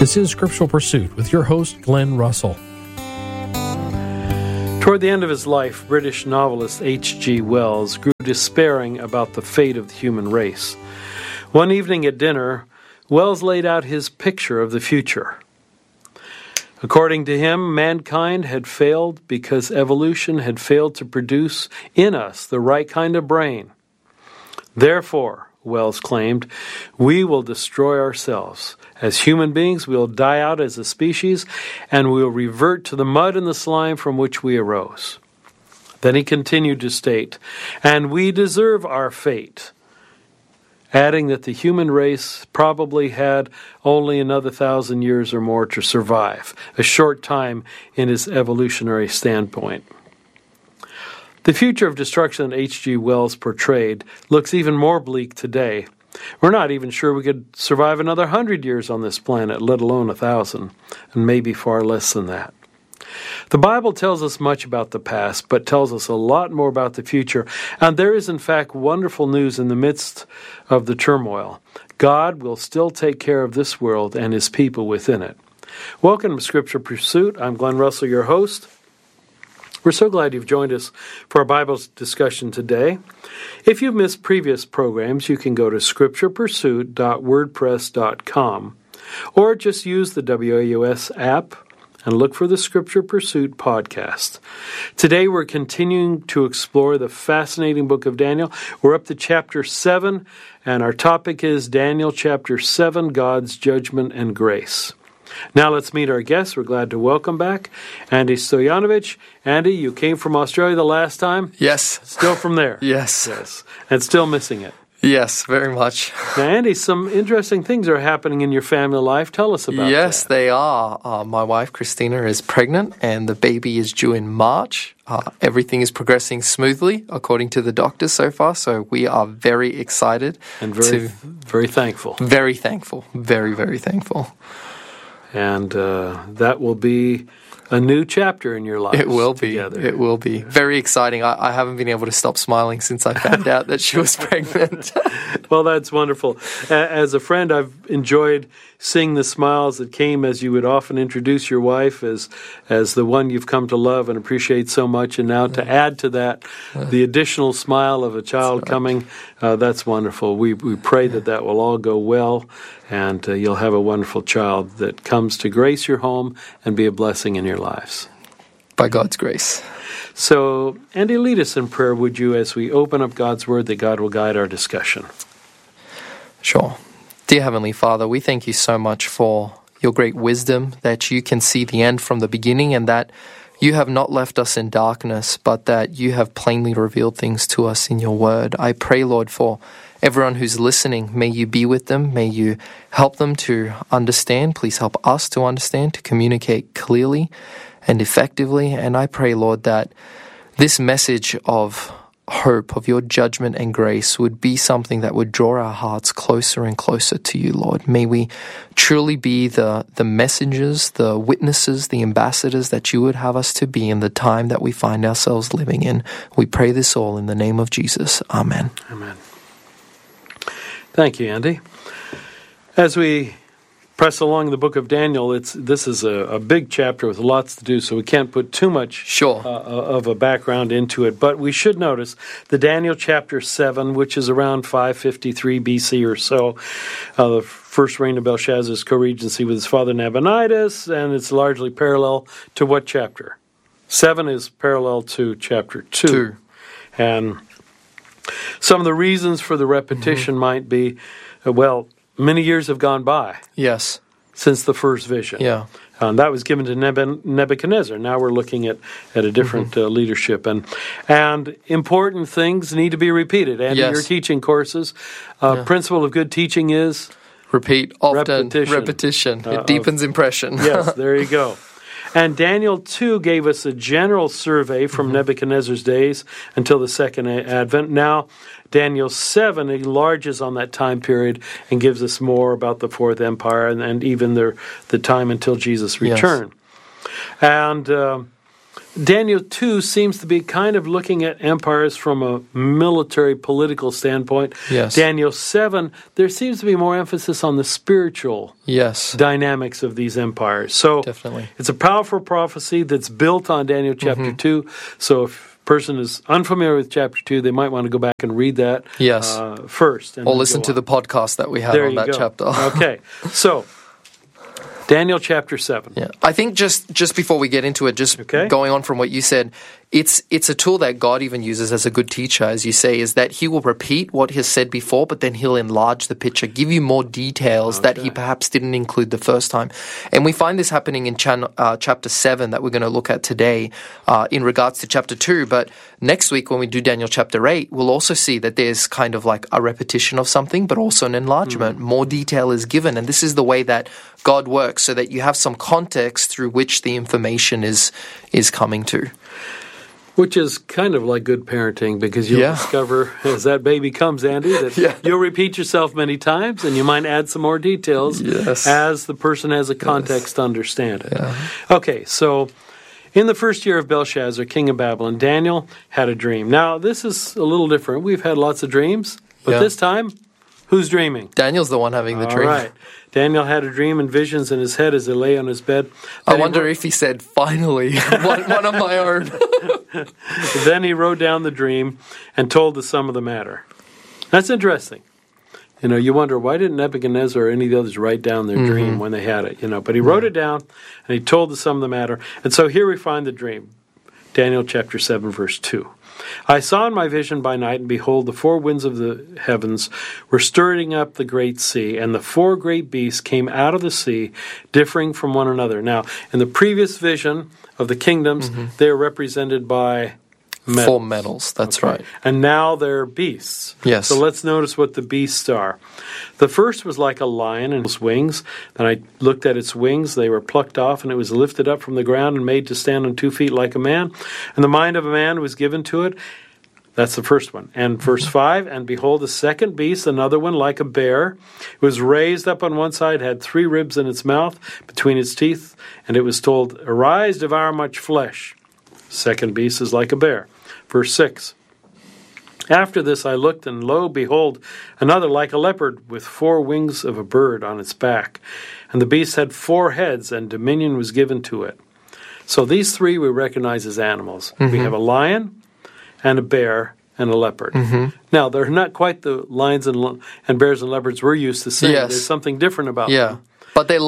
This is Scriptural Pursuit with your host, Glenn Russell. Toward the end of his life, British novelist H.G. Wells grew despairing about the fate of the human race. One evening at dinner, Wells laid out his picture of the future. According to him, mankind had failed because evolution had failed to produce in us the right kind of brain. Therefore, Wells claimed, we will destroy ourselves. As human beings, we will die out as a species, and we will revert to the mud and the slime from which we arose. Then he continued to state, and we deserve our fate, adding that the human race probably had only another 1,000 years or more to survive, a short time in his evolutionary standpoint. The future of destruction that H.G. Wells portrayed looks even more bleak today. We're not even sure we could survive another 100 years on this planet, let alone 1,000, and maybe far less than that. The Bible tells us much about the past, but tells us a lot more about the future. And there is, in fact, wonderful news in the midst of the turmoil. God will still take care of this world and His people within it. Welcome to Scripture Pursuit. I'm Glenn Russell, your host. We're so glad you've joined us for our Bible discussion today. If you've missed previous programs, you can go to scripturepursuit.wordpress.com or just use the WAUS app and look for the Scripture Pursuit podcast. Today we're continuing to explore the fascinating book of Daniel. We're up to chapter 7, and our topic is Daniel chapter 7, God's Judgment and Grace. Now let's meet our guests. We're glad to welcome back Andy Stoyanovich. Andy, you came from Australia the last time? Yes. Still from there? Yes. And still missing it? Yes, very much. Now, Andy, some interesting things are happening in your family life. Tell us about that. Yes, they are. My wife, Christina, is pregnant, and the baby is due in March. Everything is progressing smoothly, according to the doctors so far, so we are very excited. And very thankful. Very thankful. Very, very thankful. And that will be a new chapter in your life. It will be. Together. It will be. Very exciting. I haven't been able to stop smiling since I found out that she was pregnant. Well, that's wonderful. As a friend, I've enjoyed seeing the smiles that came as you would often introduce your wife as the one you've come to love and appreciate so much. And now to add to that, the additional smile of a child coming, that's wonderful. We pray that will all go well, and you'll have a wonderful child that comes to grace your home and be a blessing in your lives. By God's grace. So, Andy, lead us in prayer, would you, as we open up God's Word, that God will guide our discussion. Sure. Dear Heavenly Father, we thank you so much for your great wisdom, that you can see the end from the beginning, and that you have not left us in darkness, but that you have plainly revealed things to us in your word. I pray, Lord, for everyone who's listening, may you be with them. May you help them to understand. Please help us to understand, to communicate clearly and effectively. And I pray, Lord, that this message of hope, of your judgment and grace, would be something that would draw our hearts closer and closer to you, Lord. May we truly be the messengers, the witnesses, the ambassadors that you would have us to be in the time that we find ourselves living in. We pray this all in the name of Jesus. Amen. Amen. Thank you, Andy. As we press along the book of Daniel, this is a big chapter with lots to do, so we can't put too much of a background into it. But we should notice the Daniel chapter 7, which is around 553 BC or so, the first reign of Belshazzar's co-regency with his father Nabonidus, and it's largely parallel to what chapter? 7 is parallel to chapter 2. And some of the reasons for the repetition might be, many years have gone by. Yes. Since the first vision. Yeah. That was given to Nebuchadnezzar. Now we're looking at a different leadership. And important things need to be repeated. And your teaching courses, principle of good teaching is? Repeat often. Repetition. It deepens impression. Yes, there you go. And Daniel 2 gave us a general survey from Nebuchadnezzar's days until the second advent. Now, Daniel 7 enlarges on that time period and gives us more about the Fourth Empire and even the time until Jesus' return. Yes. And Daniel 2 seems to be kind of looking at empires from a military, political standpoint. Yes. Daniel 7, there seems to be more emphasis on the spiritual dynamics of these empires. So Definitely. It's a powerful prophecy that's built on Daniel chapter 2. So if a person is unfamiliar with chapter 2, they might want to go back and read that first. And or listen to the podcast that we have on that chapter. Okay, so Daniel chapter 7. Yeah. I think just before we get into it, going on from what you said, it's a tool that God even uses as a good teacher, as you say, is that he will repeat what he has said before, but then he'll enlarge the picture, give you more details that he perhaps didn't include the first time. And we find this happening in chapter 7 that we're going to look at today in regards to chapter 2. But next week when we do Daniel chapter 8, we'll also see that there's kind of like a repetition of something, but also an enlargement. More detail is given. And this is the way that God works, so that you have some context through which the information is coming to. Which is kind of like good parenting, because you'll discover as that baby comes, Andy, that you'll repeat yourself many times and you might add some more details as the person has a context to understand it. Yeah. Okay, so in the first year of Belshazzar, king of Babylon, Daniel had a dream. Now, this is a little different. We've had lots of dreams, but this time, who's dreaming? Daniel's the one having the dream. All right. Daniel had a dream and visions in his head as he lay on his bed. I wonder if he said, finally, one of my own. Then he wrote down the dream and told the sum of the matter. That's interesting. You know, you wonder, why didn't Nebuchadnezzar or any of the others write down their dream when they had it? You know, but he wrote it down and he told the sum of the matter. And so here we find the dream. Daniel chapter 7, verse 2. I saw in my vision by night, and behold, the four winds of the heavens were stirring up the great sea, and the four great beasts came out of the sea, differing from one another. Now, in the previous vision of the kingdoms, they are represented by metals. 4 metals, that's right. And now they're beasts. Yes. So let's notice what the beasts are. The first was like a lion and its wings. Then I looked at its wings. They were plucked off, and it was lifted up from the ground and made to stand on 2 feet like a man. And the mind of a man was given to it. That's the first one. And verse 5, and behold, the second beast, another one like a bear. It was raised up on one side, had 3 ribs in its mouth between its teeth, and it was told, arise, devour much flesh. Second beast is like a bear. Verse 6. After this I looked, and lo, behold, another like a leopard, with 4 wings of a bird on its back. And the beast had 4 heads, and dominion was given to it. So these 3 we recognize as animals. We have a lion, and a bear, and a leopard. Now, they're not quite the lions and bears and leopards we're used to seeing. Yes. There's something different about them. But they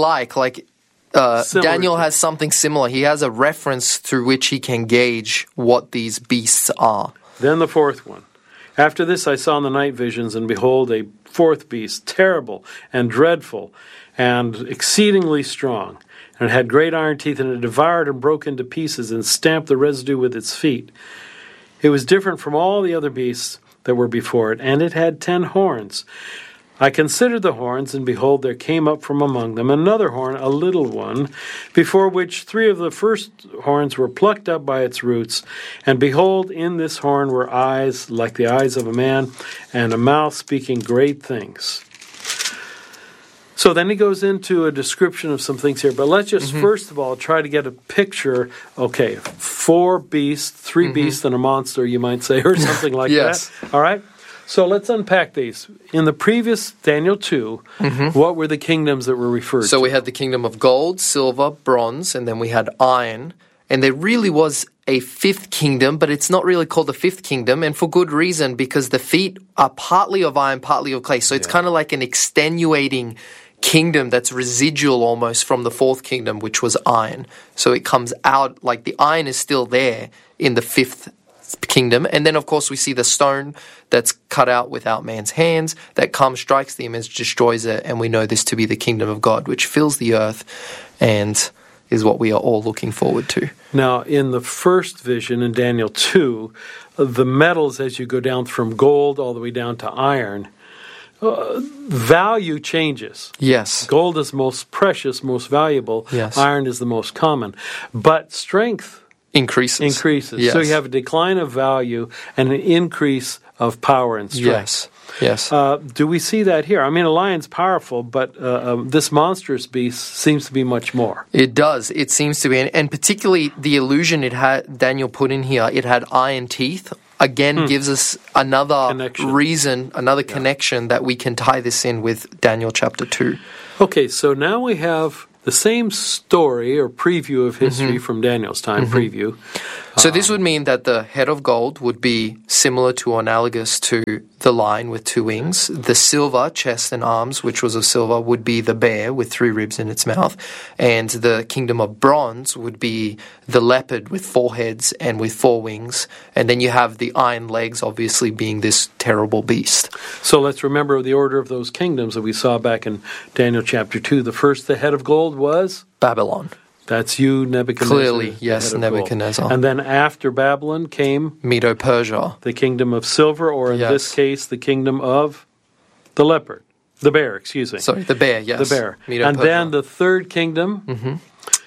Daniel has something similar. He has a reference through which he can gauge what these beasts are. Then the fourth one. After this I saw in the night visions, and behold, a 4th beast, terrible and dreadful and exceedingly strong. And it had great iron teeth, and it devoured and broke into pieces and stamped the residue with its feet. It was different from all the other beasts that were before it, and it had 10 horns. I considered the horns, and behold, there came up from among them another horn, a little one, before which 3 of the first horns were plucked up by its roots. And behold, in this horn were eyes like the eyes of a man, and a mouth speaking great things. So then he goes into a description of some things here, but let's just first of all try to get a picture. Okay, 4 beasts, 3 beasts and a monster, you might say, or something like that. All right? So let's unpack these. In the previous Daniel 2, what were the kingdoms that were referred to? So we had the kingdom of gold, silver, bronze, and then we had iron. And there really was a 5th kingdom, but it's not really called the 5th kingdom, and for good reason, because the feet are partly of iron, partly of clay. So it's kind of like an extenuating kingdom that's residual almost from the 4th kingdom, which was iron. So it comes out, like the iron is still there in the 5th kingdom. And then, of course, we see the stone that's cut out without man's hands that comes, strikes the image, destroys it, and we know this to be the kingdom of God, which fills the earth and is what we are all looking forward to. Now, in the first vision in Daniel 2, the metals, as you go down from gold all the way down to iron, value changes. Yes. Gold is most precious, most valuable. Yes. Iron is the most common. But strength increases. Yes. So you have a decline of value and an increase of power and strength. Yes. Yes. Do we see that here? I mean, a lion's powerful, but this monstrous beast seems to be much more. It does. It seems to be. And particularly the illusion it had, Daniel put in here, it had iron teeth. Again, gives us another reason, another connection that we can tie this in with Daniel chapter 2. Okay, so now we have the same story or preview of history from Daniel's time, preview. So this would mean that the head of gold would be similar to or analogous to the lion with 2 wings. The silver, chest and arms, which was of silver, would be the bear with 3 ribs in its mouth. And the kingdom of bronze would be the leopard with 4 heads and with 4 wings. And then you have the iron legs, obviously being this terrible beast. So let's remember the order of those kingdoms that we saw back in Daniel chapter 2. The first, the head of gold, was? Babylon. That's you, Nebuchadnezzar. Clearly, yes, Nebuchadnezzar. And then after Babylon came? Medo-Persia. The kingdom of silver, or in this case, the kingdom of the leopard. The bear, excuse me. Sorry, the bear, yes. The bear. Medo-Persia. And then the third kingdom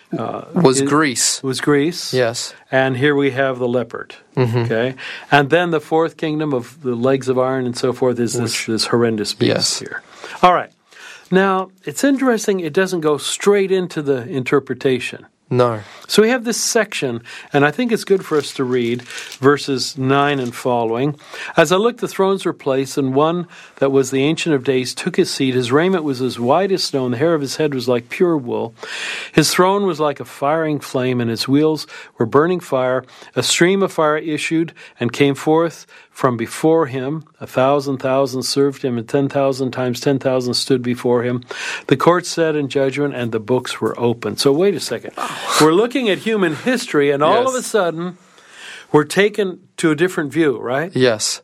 was Greece. Was Greece. Yes. And here we have the leopard. Okay. And then the fourth kingdom of the legs of iron and so forth is this horrendous beast here. All right. Now, it's interesting it doesn't go straight into the interpretation. No. So we have this section, and I think it's good for us to read verses 9 and following. As I looked, the thrones were placed, and one that was the Ancient of Days took his seat. His raiment was as white as snow, and the hair of his head was like pure wool. His throne was like a firing flame, and his wheels were burning fire. A stream of fire issued and came forth from before him. 1,000,000 served him, and 10,000 times 10,000 stood before him. The court sat in judgment, and the books were opened. So wait a second. We're looking at human history, and all of a sudden, we're taken to a different view, right? Yes.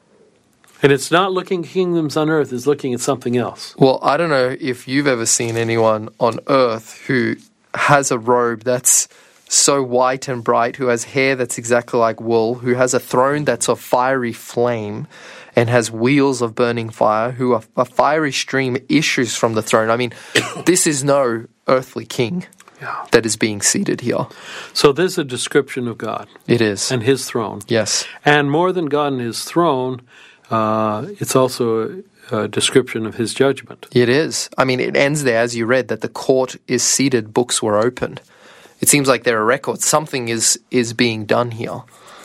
And it's not looking at kingdoms on earth, it's looking at something else. Well, I don't know if you've ever seen anyone on earth who has a robe that's so white and bright, who has hair that's exactly like wool, who has a throne that's a fiery flame and has wheels of burning fire, who a fiery stream issues from the throne. I mean, this is no earthly king that is being seated here. So this is a description of God. It is. And his throne. Yes. And more than God and his throne, it's also a description of his judgment. It is. I mean, it ends there, as you read, that the court is seated, books were opened. It seems like there are records. Something is being done here.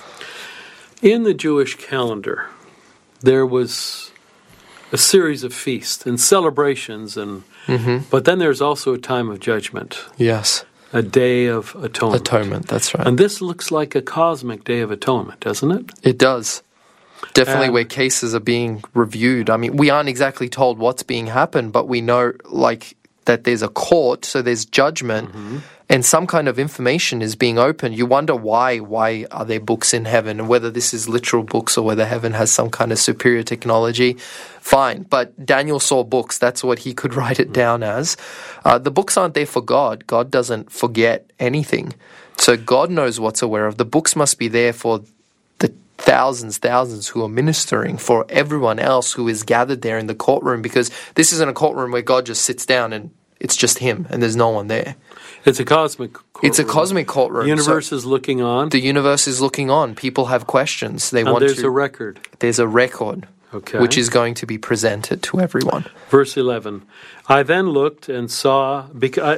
In the Jewish calendar, there was a series of feasts and celebrations, and but then there's also a time of judgment. Yes. A day of atonement. Atonement, that's right. And this looks like a cosmic day of atonement, doesn't it? It does. Definitely where cases are being reviewed. I mean, we aren't exactly told what's being happened, but we know, like, that there's a court, so there's judgment, and some kind of information is being opened. You wonder why are there books in heaven, and whether this is literal books or whether heaven has some kind of superior technology. Fine, but Daniel saw books. That's what he could write it down as. The books aren't there for God. God doesn't forget anything. So God knows what's aware of. The books must be there for the thousands who are ministering, for everyone else who is gathered there in the courtroom, because this isn't a courtroom where God just sits down and it's just him and there's no one there. It's a cosmic courtroom. It's a cosmic courtroom. The universe is looking on. The universe is looking on. People have questions. There's a record. There's a record, which is going to be presented to everyone. Verse 11. I then looked because of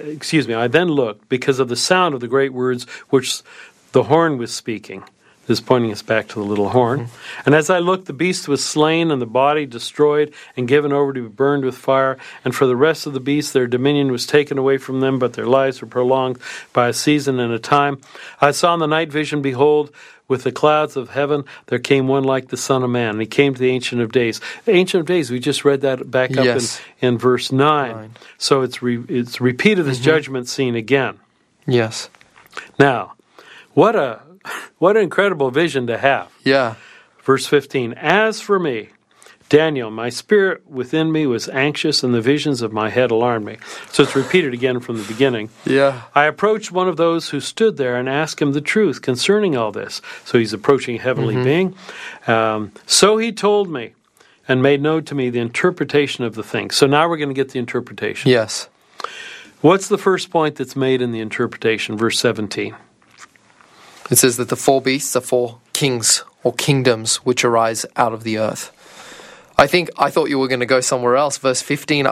the sound of the great words which the horn was speaking. This is pointing us back to the little horn. And as I looked, the beast was slain, and the body destroyed, and given over to be burned with fire. And for the rest of the beasts, their dominion was taken away from them, but their lives were prolonged by a season and a time. I saw in the night vision, behold, with the clouds of heaven, there came one like the Son of Man. And he came to the Ancient of Days. The Ancient of Days, we just read that back up in verse 9. So it's repeated this judgment scene again. Yes. Now, what an incredible vision to have. Yeah. Verse 15, as for me, Daniel, my spirit within me was anxious, and the visions of my head alarmed me. So it's repeated again from the beginning. Yeah. I approached one of those who stood there and asked him the truth concerning all this. So he's approaching a heavenly being. So he told me and made known to me the interpretation of the thing. So now we're going to get the interpretation. Yes. What's the first point that's made in the interpretation? Verse 17. It says that the 4 beasts are 4 kings or kingdoms which arise out of the earth. I thought you were going to go somewhere else. Verse 15,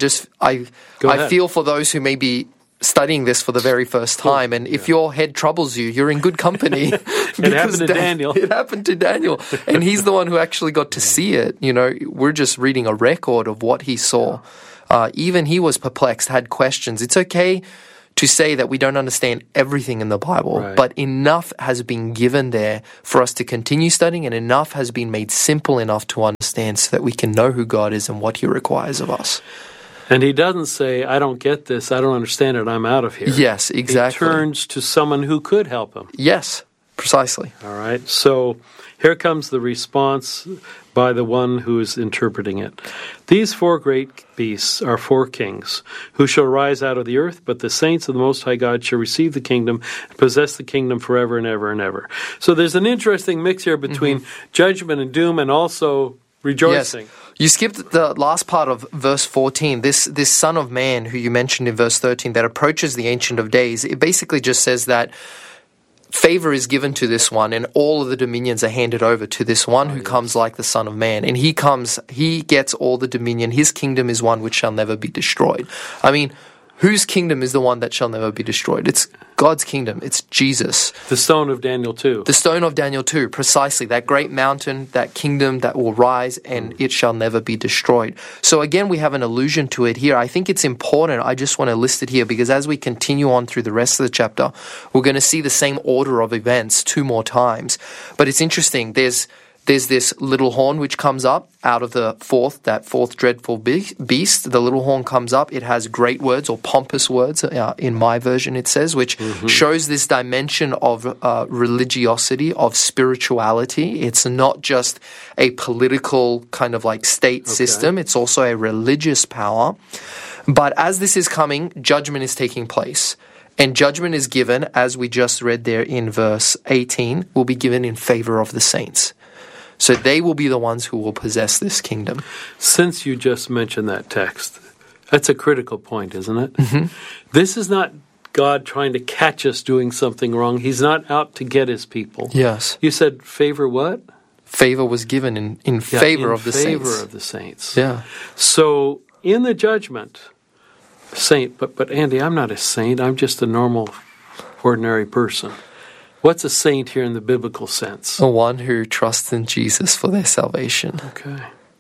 I feel for those who may be studying this for the very first time, and if your head troubles you, you're in good company. It happened to Daniel. It happened to Daniel, and he's the one who actually got to see it. You know, we're just reading a record of what he saw. Even he was perplexed, had questions. It's okay to say that we don't understand everything in the Bible, right, but enough has been given there for us to continue studying, and enough has been made simple enough to understand so that we can know who God is and what he requires of us. And he doesn't say, I don't get this, I don't understand it, I'm out of here. Yes, exactly. He turns to someone who could help him. Yes, precisely. All right, so here comes the response by the one who is interpreting it. These four great beasts are four kings, who shall rise out of the earth, but the saints of the Most High God shall receive the kingdom and possess the kingdom forever and ever and ever. So there's an interesting mix here between judgment and doom and also rejoicing. Yes. You skipped the last part of verse 14. This Son of Man, who you mentioned in verse 13, that approaches the Ancient of Days, it basically just says that favor is given to this one, and all of the dominions are handed over to this one who comes like the Son of Man. And he gets all the dominion. His kingdom is one which shall never be destroyed. I mean, whose kingdom is the one that shall never be destroyed? It's God's kingdom. It's Jesus. The stone of Daniel 2. The stone of Daniel 2, precisely. That great mountain, that kingdom that will rise, and it shall never be destroyed. So again, we have an allusion to it here. I think it's important. I just want to list it here because as we continue on through the rest of the chapter, we're going to see the same order of events two more times. But it's interesting. There's this little horn which comes up out of that fourth dreadful beast. The little horn comes up. It has great words or pompous words, in my version it says, which shows this dimension of religiosity, of spirituality. It's not just a political kind of like state system. It's also a religious power. But as this is coming, judgment is taking place. And judgment is given, as we just read there in verse 18, will be given in favor of the saints. So they will be the ones who will possess this kingdom. Since you just mentioned that text, that's a critical point, isn't it? This is not God trying to catch us doing something wrong. He's not out to get his people. Yes. You said favor what? Favor was given in favor of the saints. In favor of the saints. Yeah. So in the judgment, saint, but Andy, I'm not a saint. I'm just a normal, ordinary person. What's a saint here in the biblical sense? The one who trusts in Jesus for their salvation. Okay.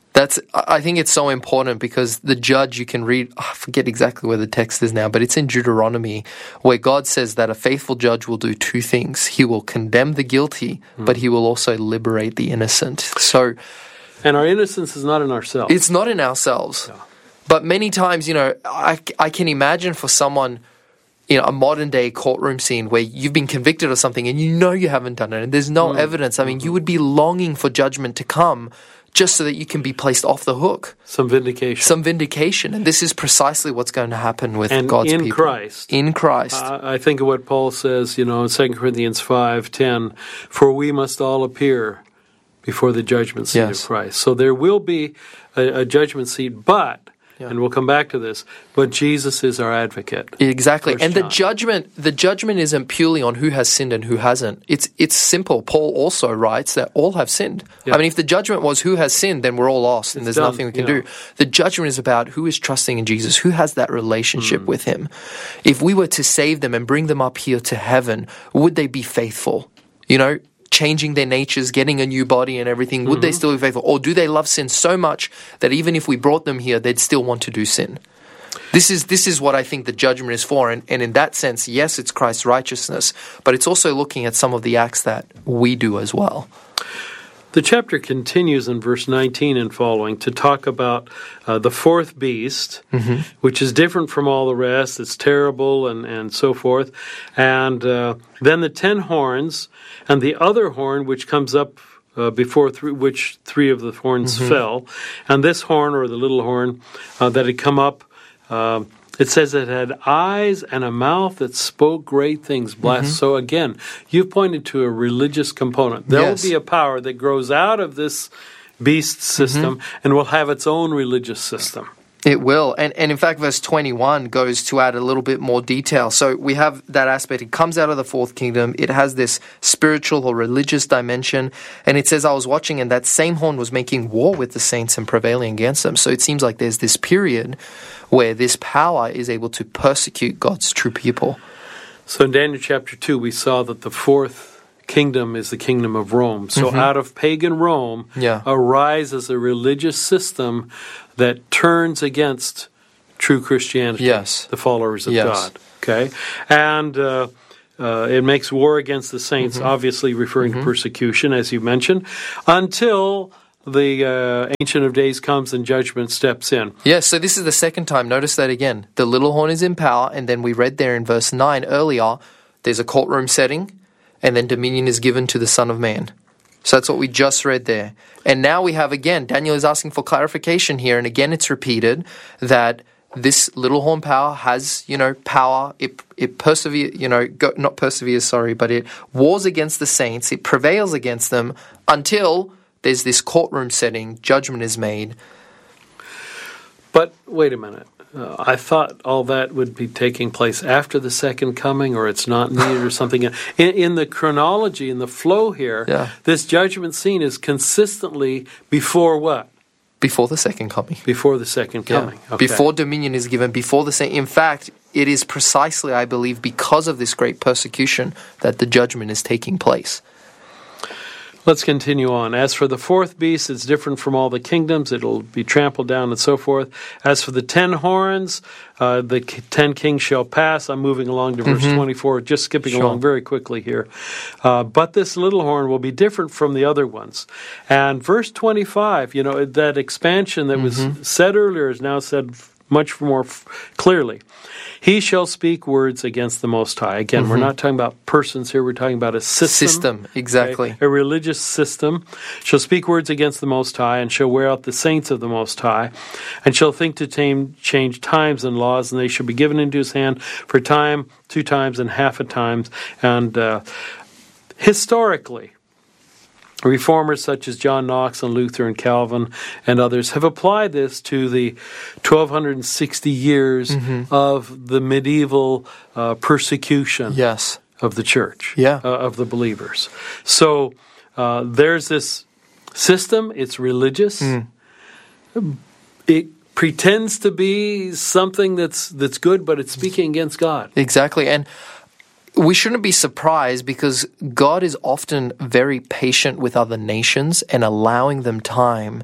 I think it's so important because the judge, you can read, I forget exactly where the text is now, but it's in Deuteronomy where God says that a faithful judge will do two things. He will condemn the guilty, but he will also liberate the innocent. And our innocence is not in ourselves. It's not in ourselves. No. But many times, I can imagine for someone, a modern day courtroom scene where you've been convicted of something and you haven't done it and there's no evidence. I mean, you would be longing for judgment to come just so that you can be placed off the hook. Some vindication. And this is precisely what's going to happen with and God's in people. Christ. In Christ. I think of what Paul says, in 2 Corinthians 5:10, for we must all appear before the judgment seat of Christ. So there will be a judgment seat, and we'll come back to this, but Jesus is our advocate. Exactly. And the judgment isn't purely on who has sinned and who hasn't. It's simple. Paul also writes that all have sinned. Yeah. I mean, if the judgment was who has sinned, then we're all lost and there's nothing we can do. The judgment is about who is trusting in Jesus, who has that relationship with him. If we were to save them and bring them up here to heaven, would they be faithful? Changing their natures, getting a new body and everything, would they still be faithful? Or do they love sin so much that even if we brought them here, they'd still want to do sin? This is what I think the judgment is for. And in that sense, yes, it's Christ's righteousness, but it's also looking at some of the acts that we do as well. The chapter continues in verse 19 and following to talk about the fourth beast, which is different from all the rest. It's terrible and so forth. And then the 10 horns and the other horn, which comes up before which 3 of the horns fell. And this horn, or the little horn that had come up, it says it had eyes and a mouth that spoke great things. So again, you've pointed to a religious component. There will be a power that grows out of this beast system and will have its own religious system. It will. And in fact, verse 21 goes to add a little bit more detail. So we have that aspect. It comes out of the fourth kingdom. It has this spiritual or religious dimension. And it says, I was watching, and that same horn was making war with the saints and prevailing against them. So it seems like there's this period where this power is able to persecute God's true people. So in Daniel chapter 2, we saw that the fourth kingdom is the kingdom of Rome. So out of pagan Rome arises a religious system that turns against true Christianity, the followers of God. Okay, and it makes war against the saints, obviously referring to persecution, as you mentioned, until the Ancient of Days comes and judgment steps in. Yes, so this is the second time. Notice that again. The little horn is in power, and then we read there in verse 9 earlier, there's a courtroom setting, and then dominion is given to the Son of Man. So that's what we just read there. And now we have, again, Daniel is asking for clarification here, and again it's repeated that this little horn power has, power. It perseveres, not perseveres, sorry, but it wars against the saints. It prevails against them until there's this courtroom setting, judgment is made. But wait a minute. I thought all that would be taking place after the second coming, or it's not needed, or something. In the chronology, in the flow here, this judgment scene is consistently before what? Before the second coming. Before the second coming. Okay. Before dominion is given, before the second. In fact, it is precisely, I believe, because of this great persecution that the judgment is taking place. Let's continue on. As for the fourth beast, it's different from all the kingdoms. It'll be trampled down and so forth. As for the 10 horns, the 10 kings shall pass. I'm moving along to verse 24, just skipping along very quickly here. But this little horn will be different from the other ones. And verse 25, that expansion that was said earlier is now said much more clearly. He shall speak words against the Most High. Again, we're not talking about persons here. We're talking about a system. System, exactly. Okay? A religious system. Shall speak words against the Most High, and shall wear out the saints of the Most High, and shall think to change times and laws, and they shall be given into his hand for time, 2 times, and half a time. And historically, reformers such as John Knox and Luther and Calvin and others have applied this to the 1260 years of the medieval persecution of the church, of the believers. So there's this system, it's religious. It pretends to be something that's good, but it's speaking against God. Exactly, and we shouldn't be surprised because God is often very patient with other nations and allowing them time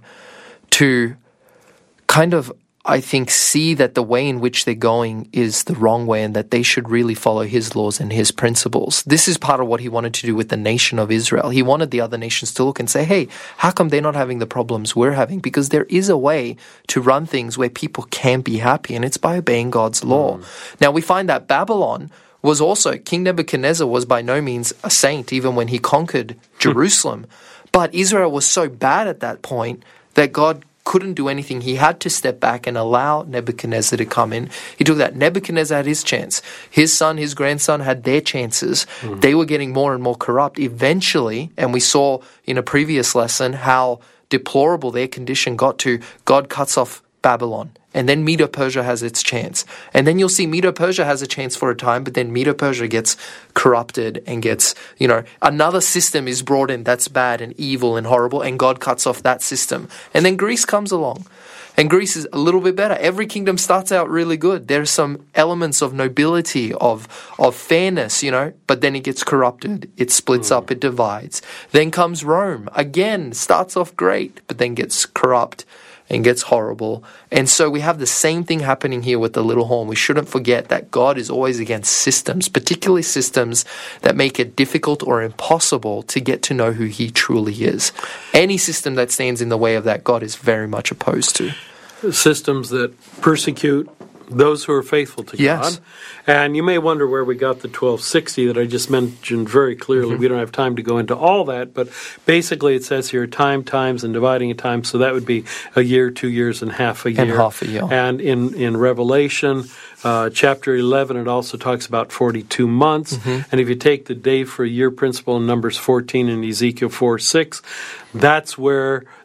to kind of, I think, see that the way in which they're going is the wrong way and that they should really follow his laws and his principles. This is part of what he wanted to do with the nation of Israel. He wanted the other nations to look and say, hey, how come they're not having the problems we're having? Because there is a way to run things where people can be happy, and it's by obeying God's law. Now, we find that Babylon was also, King Nebuchadnezzar was by no means a saint, even when he conquered Jerusalem. But Israel was so bad at that point that God couldn't do anything. He had to step back and allow Nebuchadnezzar to come in. He took that. Nebuchadnezzar had his chance. His son, his grandson had their chances. They were getting more and more corrupt. Eventually, and we saw in a previous lesson how deplorable their condition got to, God cuts off Babylon. And then Medo-Persia has its chance. And then you'll see Medo-Persia has a chance for a time, but then Medo-Persia gets corrupted and gets, another system is brought in that's bad and evil and horrible, and God cuts off that system. And then Greece comes along. And Greece is a little bit better. Every kingdom starts out really good. There's some elements of nobility, of fairness, but then it gets corrupted. It splits up, it divides. Then comes Rome. Again, starts off great, but then gets corrupt and gets horrible. And so we have the same thing happening here with the little horn. We shouldn't forget that God is always against systems, particularly systems that make it difficult or impossible to get to know who he truly is. Any system that stands in the way of that, God is very much opposed to. Systems that persecute those who are faithful to God. And you may wonder where we got the 1260 that I just mentioned very clearly. We don't have time to go into all that, but basically it says here time, times, and dividing a time, so that would be a year, 2 years, and half a year. And half a year. And in Revelation, chapter 11, it also talks about 42 months. And if you take the day for a year principle in Numbers 14 and Ezekiel 4:6, that's where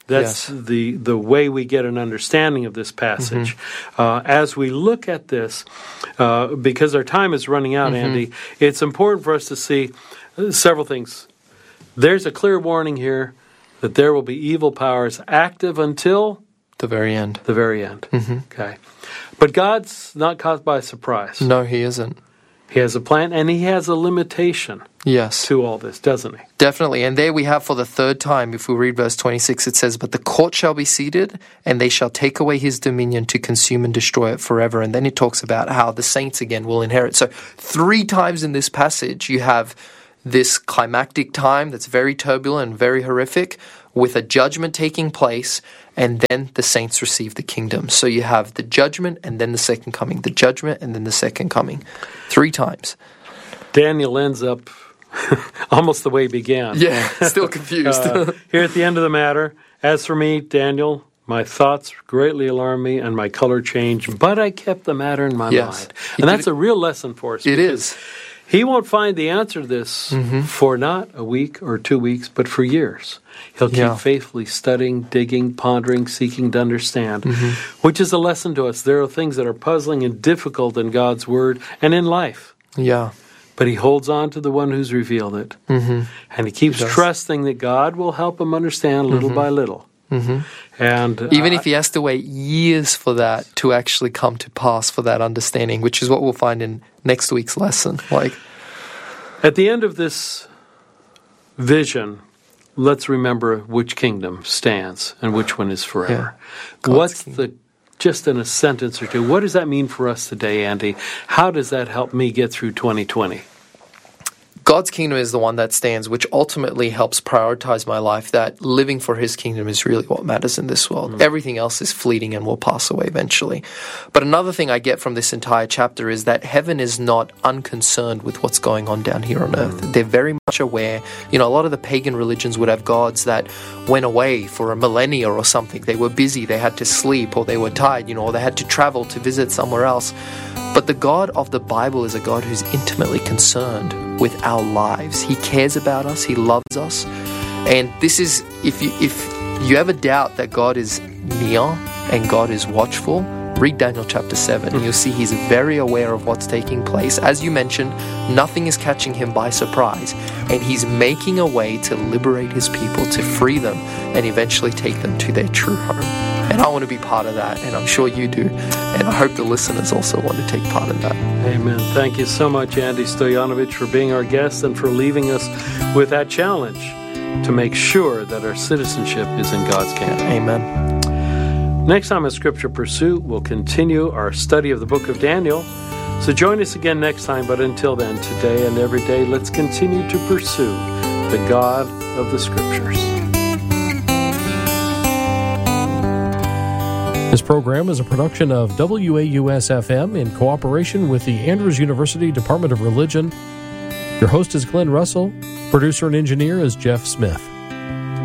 That's the way we get an understanding of this passage. As we look at this, because our time is running out, Andy, it's important for us to see several things. There's a clear warning here that there will be evil powers active until the very end. The very end. Okay. But God's not caught by surprise. No, he isn't. He has a plan, and he has a limitation to all this, doesn't he? Definitely. And there we have for the third time, if we read verse 26, it says, "But the court shall be seated, and they shall take away his dominion to consume and destroy it forever." And then it talks about how the saints again will inherit. So 3 times in this passage, you have this climactic time that's very turbulent and very horrific, with a judgment taking place, and then the saints receive the kingdom. So you have the judgment and then the second coming, the judgment and then the second coming. 3 times. Daniel ends up almost the way he began. Yeah, still confused. Here at the end of the matter, "As for me, Daniel, my thoughts greatly alarmed me, and my color changed, but I kept the matter in my mind." And that's a real lesson for us. It is. He won't find the answer to this for not a week or 2 weeks, but for years. He'll keep faithfully studying, digging, pondering, seeking to understand, which is a lesson to us. There are things that are puzzling and difficult in God's Word and in life. Yeah. But he holds on to the one who's revealed it. And he keeps trusting that God will help him understand little by little. And even if he has to wait years for that to actually come to pass, for that understanding, which is what we'll find in next week's lesson. At the end of this vision, let's remember which kingdom stands and which one is forever. What's just in a sentence or two, what does that mean for us today, Andy? How does that help me get through 2020? God's kingdom is the one that stands, which ultimately helps prioritize my life, that living for his kingdom is really what matters in this world. Everything else is fleeting and will pass away eventually. But another thing I get from this entire chapter is that heaven is not unconcerned with what's going on down here on earth. They're very much aware. You know, a lot of the pagan religions would have gods that went away for a millennia or something. They were busy, they had to sleep, or they were tired, or they had to travel to visit somewhere else. But the God of the Bible is a God who's intimately concerned with our lives. He cares about us. He loves us. And this is, if you ever doubt that God is near and God is watchful, read Daniel chapter 7 and you'll see he's very aware of what's taking place. As you mentioned, nothing is catching him by surprise. And he's making a way to liberate his people, to free them, and eventually take them to their true home. And I want to be part of that, and I'm sure you do. And I hope the listeners also want to take part in that. Amen. Thank you so much, Andy Stoyanovich, for being our guest and for leaving us with that challenge to make sure that our citizenship is in God's kingdom. Amen. Next time on Scripture Pursuit, we'll continue our study of the book of Daniel. So join us again next time, but until then, today and every day, let's continue to pursue the God of the Scriptures. This program is a production of WAUS-FM in cooperation with the Andrews University Department of Religion. Your host is Glenn Russell. Producer and engineer is Jeff Smith.